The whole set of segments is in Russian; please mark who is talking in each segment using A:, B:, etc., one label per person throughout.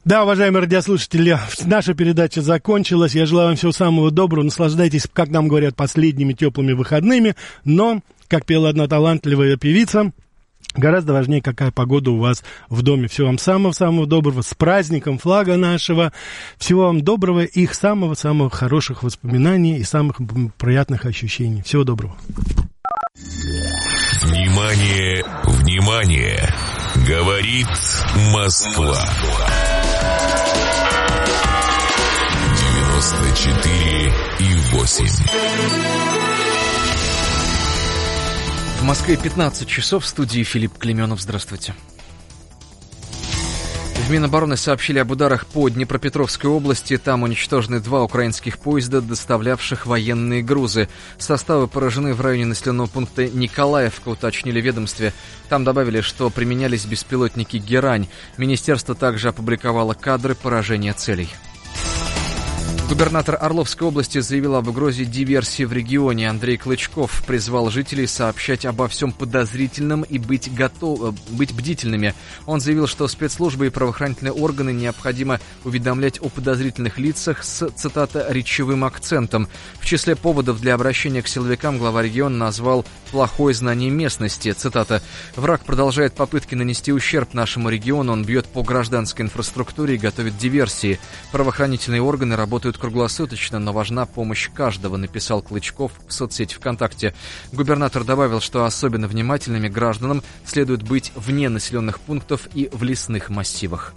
A: Да, уважаемые радиослушатели, наша передача закончилась. Я желаю вам всего самого доброго. Наслаждайтесь, как нам говорят, последними теплыми выходными. Но, как пела одна талантливая певица, гораздо важнее, какая погода у вас в доме. Всего вам самого-самого доброго. С праздником флага нашего. Всего вам доброго, их самого-самого хороших воспоминаний и самых приятных ощущений. Всего доброго.
B: Внимание, внимание! Говорит Москва. 94,8.
C: В Москве 15 часов, в студии Филипп Клеменов. Здравствуйте. В Минобороны сообщили об ударах по Днепропетровской области. Там уничтожены 2 украинских поезда, доставлявших военные грузы. Составы поражены в районе населенного пункта Николаевка, уточнили в ведомстве. Там добавили, что применялись беспилотники «Герань». Министерство также опубликовало кадры поражения целей. Губернатор Орловской области заявил об угрозе диверсии в регионе. Андрей Клычков призвал жителей сообщать обо всем подозрительном и быть бдительными. Он заявил, что спецслужбы и правоохранительные органы необходимо уведомлять о подозрительных лицах с, цитата, «речевым акцентом». В числе поводов для обращения к силовикам глава региона назвал плохое знание местности. Цитата: «Враг продолжает попытки нанести ущерб нашему региону. Он бьет по гражданской инфраструктуре и готовит диверсии. Правоохранительные органы работают круглосуточно, но важна помощь каждого», написал Клычков в соцсети ВКонтакте. Губернатор добавил, что особенно внимательными гражданам следует быть вне населенных пунктов и в лесных массивах.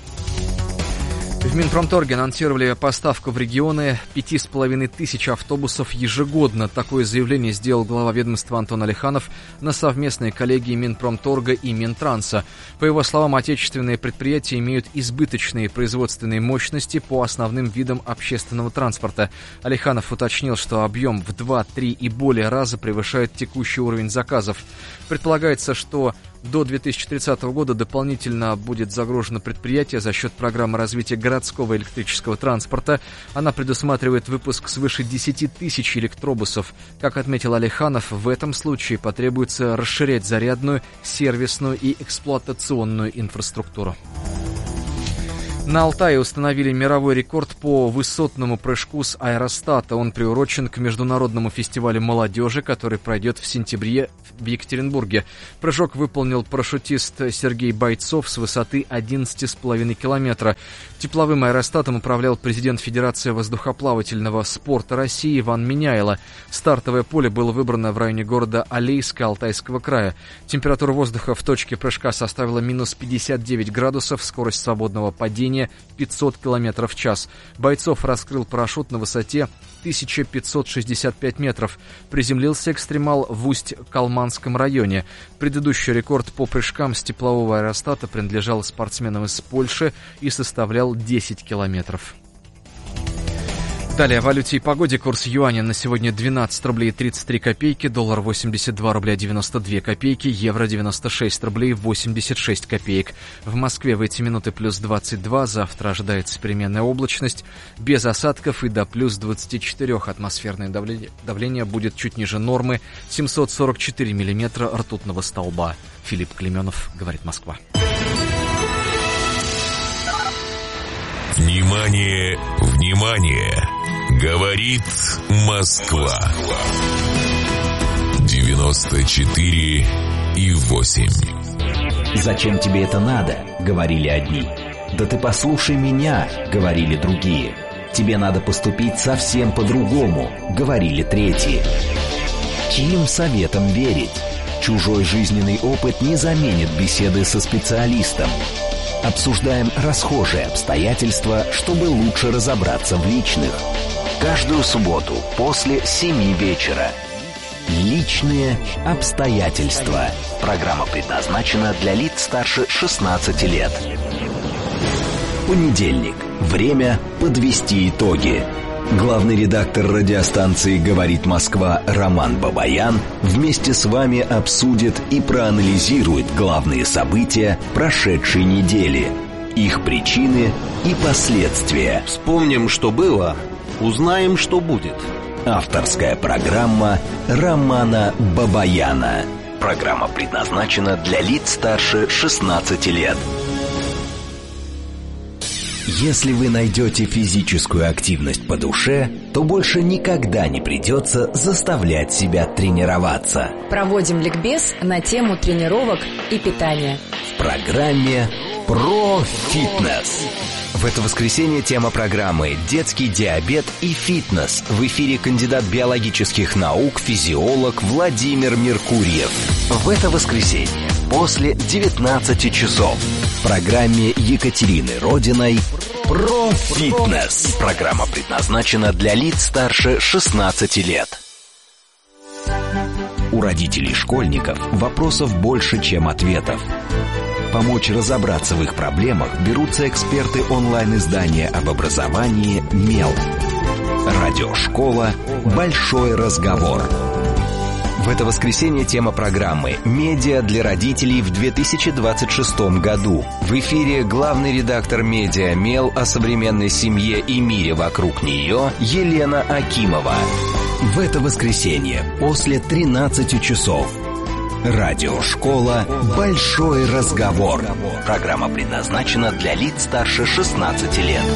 C: В Минпромторге анонсировали поставку в регионы 5500 автобусов ежегодно. Такое заявление сделал глава ведомства Антон Алиханов на совместной коллегии Минпромторга и Минтранса. По его словам, отечественные предприятия имеют избыточные производственные мощности по основным видам общественного транспорта. Алиханов уточнил, что объем в 2-3 и более раза превышает текущий уровень заказов. Предполагается, что до 2030 года дополнительно будет загружено предприятие за счет программы развития городского электрического транспорта. Она предусматривает выпуск свыше 10 тысяч электробусов. Как отметил Алиханов, в этом случае потребуется расширять зарядную, сервисную и эксплуатационную инфраструктуру. На Алтае установили мировой рекорд по высотному прыжку с аэростата. Он приурочен к международному фестивалю молодежи, который пройдет в сентябре в Екатеринбурге. Прыжок выполнил парашютист Сергей Бойцов с высоты 11,5 километра. Тепловым аэростатом управлял президент Федерации воздухоплавательного спорта России Иван Меняйло. Стартовое поле было выбрано в районе города Алейска Алтайского края. Температура воздуха в точке прыжка составила минус 59 градусов, скорость свободного падения 500 км в час. Бойцов раскрыл парашют на высоте 1565 метров. Приземлился экстремал в Усть-Калманском районе. Предыдущий рекорд по прыжкам с теплового аэростата принадлежал спортсменам из Польши и составлял 10 километров. Далее о валюте и погоде. Курс юаня на сегодня 12 рублей 33 копейки, доллар 82 рубля 92 копейки, евро 96 рублей 86 копеек. В Москве в эти минуты плюс 22, завтра ожидается переменная облачность, без осадков и до плюс 24. Атмосферное давление будет чуть ниже нормы, 744 миллиметра ртутного столба. Филипп Клеменов, говорит Москва.
B: Внимание, внимание! Говорит Москва. 94,8.
D: «Зачем тебе это надо?» — говорили одни. «Да ты послушай меня!» — говорили другие. «Тебе надо поступить совсем по-другому!» — говорили третьи. Чьим советам верить? Чужой жизненный опыт не заменит беседы со специалистом. Обсуждаем расхожие обстоятельства, чтобы лучше разобраться в личных. Каждую субботу после 7 вечера. Личные обстоятельства. Программа предназначена для лиц старше 16 лет. Понедельник. Время подвести итоги. Главный редактор радиостанции «Говорит Москва» Роман Бабаян вместе с вами обсудит и проанализирует главные события прошедшей недели, их причины и последствия.
E: Вспомним, что было, узнаем, что будет.
D: Авторская программа Романа Бабаяна. Программа предназначена для лиц старше 16 лет. Если вы найдете физическую активность по душе, то больше никогда не придется заставлять себя тренироваться.
F: Проводим ликбез на тему тренировок и питания.
D: В программе «Про фитнес». В это воскресенье тема программы «Детский диабет и фитнес». В эфире кандидат биологических наук, физиолог Владимир Меркурьев. В это воскресенье после 19 часов в программе Екатерины Родиной «Про фитнес». Программа предназначена для лиц старше 16 лет. У родителей школьников вопросов больше, чем ответов. Помочь разобраться в их проблемах берутся эксперты онлайн-издания об образовании «Мел». Радиошкола «Большой разговор». В это воскресенье тема программы «Медиа для родителей в 2026 году». В эфире главный редактор медиа «Мел» о современной семье и мире вокруг нее Елена Акимова. В это воскресенье после 13 часов. Радиошкола «Большой разговор». Программа предназначена для лиц старше 16 лет.